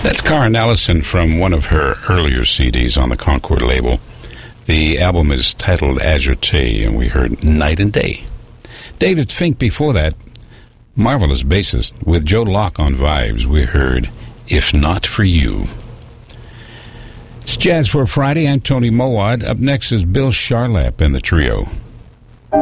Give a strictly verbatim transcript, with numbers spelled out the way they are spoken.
That's Karen Ellison from one of her earlier C Ds on the Concord label. The album is titled Agite, and we heard Night and Day. David Fink before that, marvelous bassist. With Joe Locke on vibes, we heard If Not For You. It's Jazz for Friday. I'm Tony Mowat. Up next is Bill Charlap and the Trio.